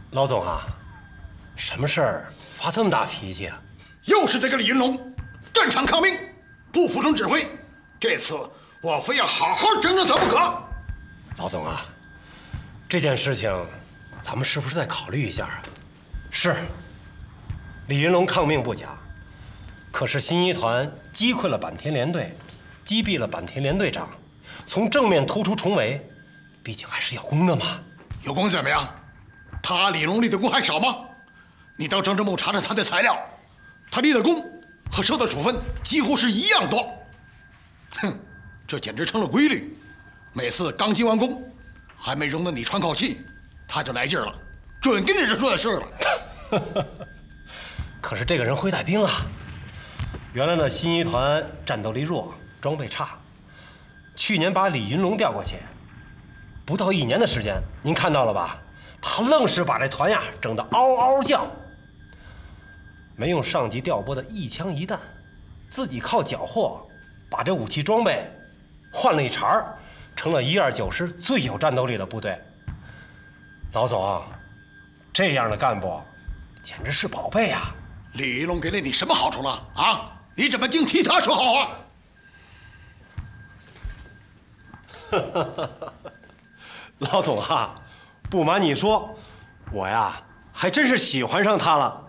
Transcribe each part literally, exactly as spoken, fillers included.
老总啊，什么事儿发这么大脾气啊？ 又是这个李云龙，战场抗命，不服从指挥。这次我非要好好整整他不可。 老总啊，这件事情咱们是不是再考虑一下啊？是，李云龙抗命不假，可是新一团击溃了坂田联队，击毙了坂田联队长，从正面突出重围，毕竟还是有功的嘛。 有功怎么样？他李龙立的功还少吗？你到政治部查查他的材料，他立的功和受的处分几乎是一样多。哼，这简直成了规律。每次刚积完功，还没容得你喘口气，他就来劲儿了，准跟你这说的事了。 可是这个人会带兵啊！原来呢，新一团战斗力弱，装备差。去年把李云龙调过去，不到一年的时间，您看到了吧？他愣是把这团呀整得嗷嗷叫。没用上级调拨的一枪一弹，自己靠缴获把这武器装备换了一茬儿，成了一二九师最有战斗力的部队。老总，这样的干部简直是宝贝啊！ 李云龙给了你什么好处了啊？你怎么净替他说好话？ 老总啊，不瞒你说，我呀还真是喜欢上他了。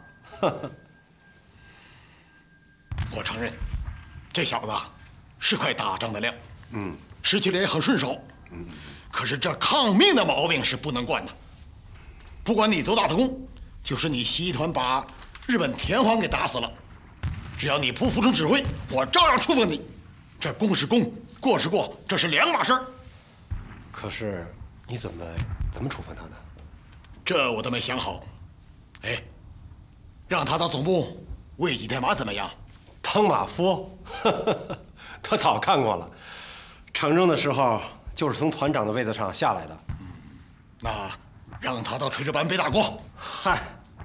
我承认，这小子是块打仗的料， 嗯， 使起来也很顺手，嗯，可是这抗命的毛病是不能惯的。不管你多大的功，就是你西一团把日本田皇给打死了，只要你不服从指挥，我照样处分你。这功是功，过是过，这是两码事儿。 可是你怎么怎么处分他呢？ 这我都没想好。哎，让他到总部喂几天马怎么样？ 当马夫，他早看过了。长征的时候就是从团长的位子上下来的。 嗯，那让他到炊事班背大锅。 嗨，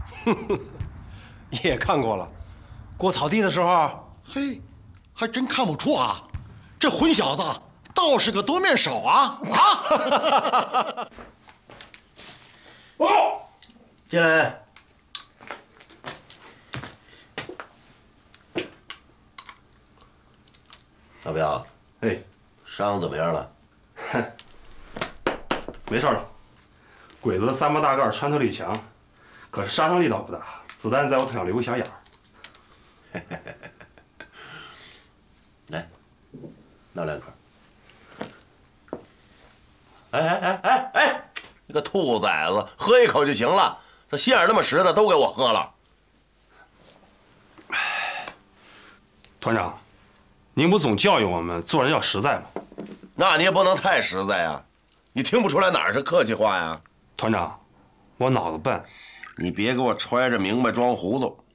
也看过了。过草地的时候， 嘿，还真看不出啊，这混小子倒是个多面手啊！啊！ 报告，进来。 老彪， 哎， 伤怎么样了？ 哼，没事了。鬼子的三八大盖穿透力强，可是杀伤力倒不大，子弹在我腿上留个小眼儿。 来，拿两颗。哎哎哎哎哎，你个兔崽子，喝一口就行了，这心眼那么实的都给我喝了。 团长，您不总教育我们做人要实在吗？ 那你也不能太实在呀，你听不出来哪儿是客气话呀？ 团长，我脑子笨， 你别给我揣着明白装糊涂。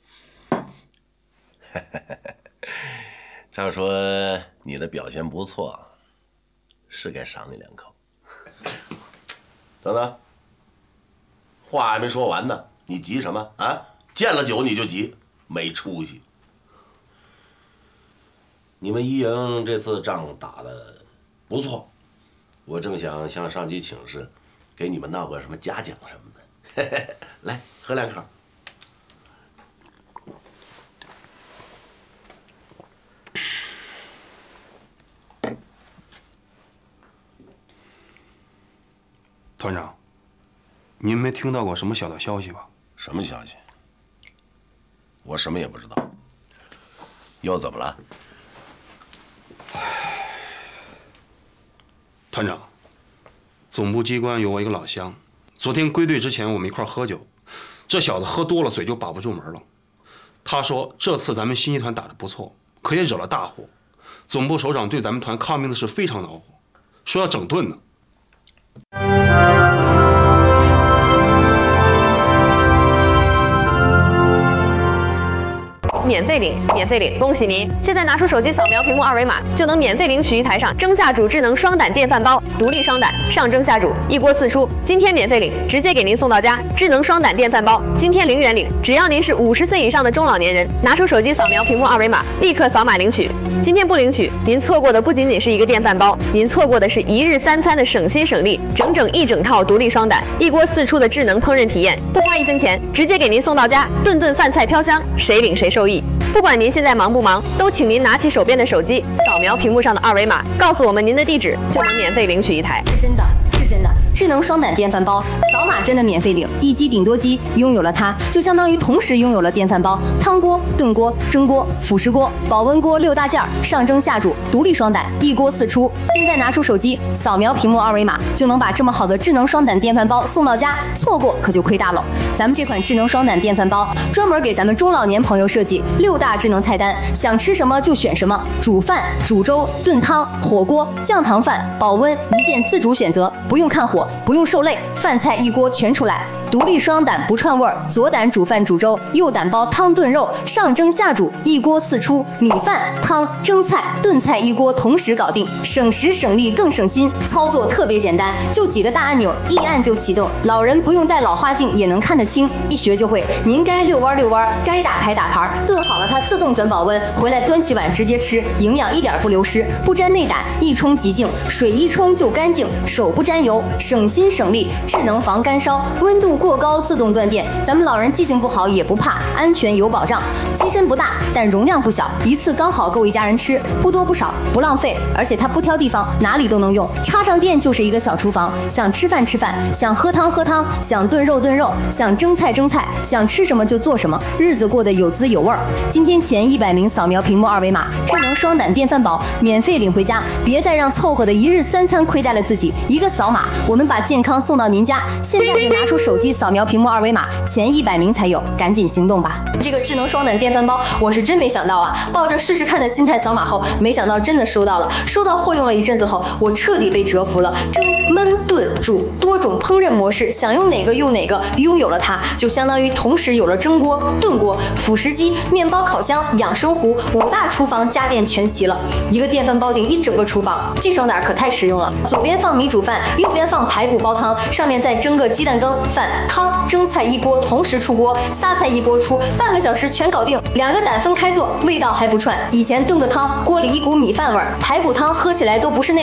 照说你的表现不错，是该赏你两口。等等，话还没说完呢，你急什么啊？见了酒你就急，没出息。你们一营这次仗打得不错，我正想向上级请示，给你们闹个什么嘉奖什么的。来，喝两口。 团长，您没听到过什么小道消息吧？ 什么消息？我什么也不知道。又怎么了？ 团长，总部机关有我一个老乡，昨天归队之前我们一块喝酒，这小子喝多了嘴就把不住门了。他说这次咱们新一团打得不错，可也惹了大祸。总部首长对咱们团抗命的事非常恼火，说要整顿呢。 免费领，免费领！恭喜您！现在拿出手机扫描屏幕二维码，就能免费领取一台上蒸下煮智能双胆电饭煲，独立双胆，上蒸下煮，一锅四出。今天免费领，直接给您送到家。智能双胆电饭煲，今天零元领，只要您是五十岁以上的中老年人，拿出手机扫描屏幕二维码，立刻扫码领取。今天不领取，您错过的不仅仅是一个电饭煲，您错过的是一日三餐的省心省力，整整一整套独立双胆，一锅四出的智能烹饪体验，不花一分钱，直接给您送到家，顿顿饭菜飘香，谁领谁受益。不管您现在忙不忙，都请您拿起手边的手机，扫描屏幕上的二维码，告诉我们您的地址，就能免费领取一台。 是真的，是真的。智能双胆电饭煲，扫码真的免费领，一机顶多机，拥有了它，就相当于同时拥有了电饭煲、汤锅、炖锅、蒸锅、辅食锅、保温锅六大件儿，上蒸下煮，独立双胆，一锅四出。现在拿出手机，扫描屏幕二维码，就能把这么好的智能双胆电饭煲送到家，错过可就亏大了。咱们这款智能双胆电饭煲，专门给咱们中老年朋友设计六大智能菜单，想吃什么就选什么，煮饭、煮粥、炖汤、火锅、酱糖饭、保温，一键自主选择，不用看火。不用受累，饭菜一锅全出来。独立双胆不串味儿，左胆煮饭煮粥，右胆煲汤炖肉，上蒸下煮，一锅四出，米饭、汤、蒸菜、炖菜一锅同时搞定，省时省力更省心。操作特别简单，就几个大按钮，一按就启动。老人不用戴老花镜也能看得清，一学就会。您该遛弯遛弯，该打牌打牌，炖好了它自动转保温，回来端起碗直接吃，营养一点不流失，不沾内胆，一冲即净，水一冲就干净，手不沾油，省心省力，智能防干烧，温度过高自动断电，咱们老人记性不好也不怕，安全有保障。机身不大，但容量不小，一次刚好够一家人吃，不多不少，不浪费，而且它不挑地方，哪里都能用。插上电就是一个小厨房，想吃饭吃饭，想喝汤喝汤，想炖肉炖肉，想蒸菜蒸菜，想吃什么就做什么，日子过得有滋有味儿。今天前一百名扫描屏幕二维码，智能双胆电饭煲免费领回家，别再让凑合的一日三餐亏待了自己。一个扫码，我们把健康送到您家。现在就拿出手机扫描屏幕二维码，前一百名才有，赶紧行动吧！这个智能双胆电饭煲，我是真没想到啊！抱着试试看的心态扫码后，没想到真的收到了。收到货用了一阵子后，我彻底被折服了。蒸、焖、炖、煮多种烹饪模式，想用哪个用哪个，拥有了它，就相当于同时有了蒸锅、炖锅、辅食机、面包烤箱、养生壶，五大厨房家电全齐了。一个电饭煲顶一整个厨房，这双胆可太实用了。左边放米煮饭，右边放排骨煲汤，上面再蒸个鸡蛋羹、饭、汤、蒸菜一锅同时出锅，仨菜一锅出，半个小时全搞定。两个胆分开做，味道还不串。以前炖个汤，锅里一股米饭味儿，排骨汤喝起来都不是那